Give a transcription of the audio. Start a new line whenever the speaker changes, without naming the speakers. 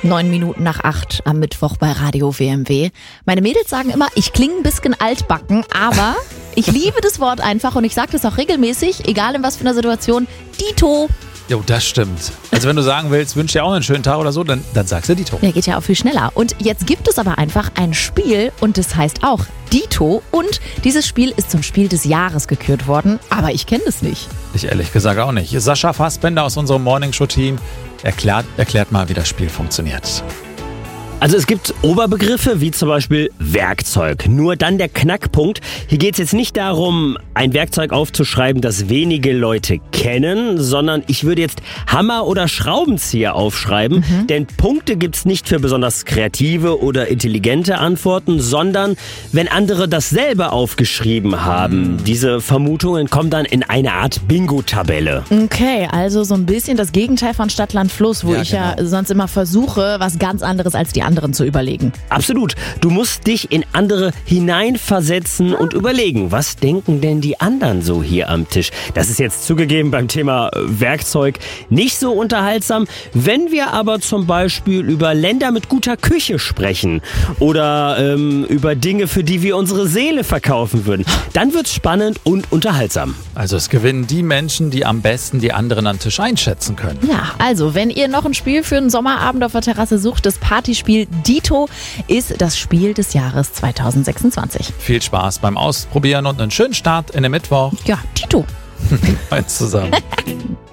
7:09 am Mittwoch bei Radio WMW. Meine Mädels sagen immer, ich klinge ein bisschen altbacken, aber ich liebe das Wort einfach und ich sage das auch regelmäßig, egal in was für einer Situation. Dito.
Jo, das stimmt. Also wenn du sagen willst, wünsch dir auch einen schönen Tag oder so, dann sagst du Dito.
Der geht ja auch viel schneller. Und jetzt gibt es aber einfach ein Spiel und das heißt auch Dito. Und dieses Spiel ist zum Spiel des Jahres gekürt worden, aber ich kenne es nicht.
Ich ehrlich gesagt auch nicht. Sascha Fassbender aus unserem Morningshow-Team erklärt mal, wie das Spiel funktioniert.
Also es gibt Oberbegriffe wie zum Beispiel Werkzeug. Nur dann der Knackpunkt. Hier geht es jetzt nicht darum, ein Werkzeug aufzuschreiben, das wenige Leute kennen, sondern ich würde jetzt Hammer oder Schraubenzieher aufschreiben. Denn Punkte gibt's nicht für besonders kreative oder intelligente Antworten, sondern wenn andere dasselbe aufgeschrieben haben. Diese Vermutungen kommen dann in eine Art Bingo-Tabelle.
Okay, also so ein bisschen das Gegenteil von Stadt, Land, Fluss, wo
Ja,
ich ja sonst immer versuche, was ganz anderes als die anderen zu überlegen.
Absolut. Du musst dich in andere hineinversetzen und überlegen, was denken denn die anderen so hier am Tisch? Das ist jetzt zugegeben beim Thema Werkzeug nicht so unterhaltsam. Wenn wir aber zum Beispiel über Länder mit guter Küche sprechen oder über Dinge, für die wir unsere Seele verkaufen würden, dann wird's spannend und unterhaltsam.
Also es gewinnen die Menschen, die am besten die anderen am Tisch einschätzen können.
Ja, also wenn ihr noch ein Spiel für einen Sommerabend auf der Terrasse sucht, das Partyspiel Dito ist das Spiel des Jahres 2026.
Viel Spaß beim Ausprobieren und einen schönen Start in den Mittwoch.
Ja, Dito.
Eins zusammen.